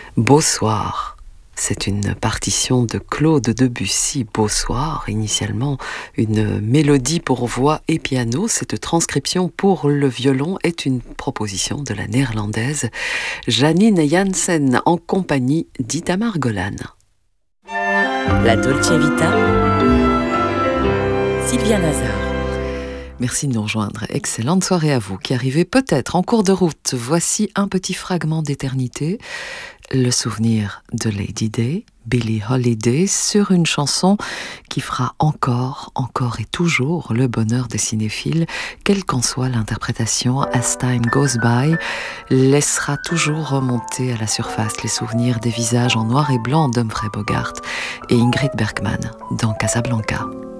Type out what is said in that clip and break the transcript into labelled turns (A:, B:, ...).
A: Beau soir. C'est une partition de Claude Debussy, Beau soir, initialement une mélodie pour voix et piano. Cette transcription pour le violon est une proposition de la néerlandaise Janine Jansen en compagnie d'Itamar Golan.
B: La Dolce Vita, Sylvia Nazar.
A: Merci de nous rejoindre. Excellente soirée à vous qui arrivez peut-être en cours de route. Voici un petit fragment d'éternité, le souvenir de Lady Day, Billie Holiday, sur une chanson qui fera encore et toujours le bonheur des cinéphiles, quelle qu'en soit l'interprétation. As Time Goes By laissera toujours remonter à la surface les souvenirs des visages en noir et blanc d'Humphrey Bogart et Ingrid Bergman dans Casablanca.